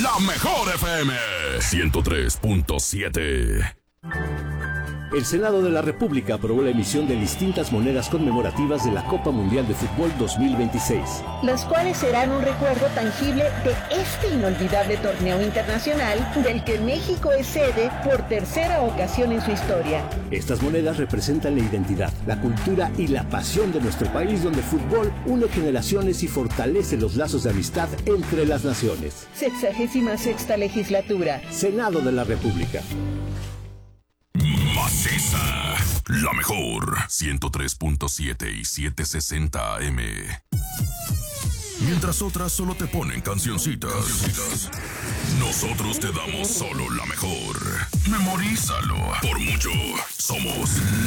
La mejor FM 103.7. El Senado de la República aprobó la emisión de distintas monedas conmemorativas de la Copa Mundial de Fútbol 2026. Las cuales serán un recuerdo tangible de este inolvidable torneo internacional del que México es sede por tercera ocasión en su historia. Estas monedas representan la identidad, la cultura y la pasión de nuestro país, donde el fútbol une generaciones y fortalece los lazos de amistad entre las naciones. 66ª legislatura. Senado de la República. Maciza, la mejor 103.7 y 760 AM. Mientras otras solo te ponen cancioncitas, nosotros te damos solo la mejor. Memorízalo. Por mucho, somos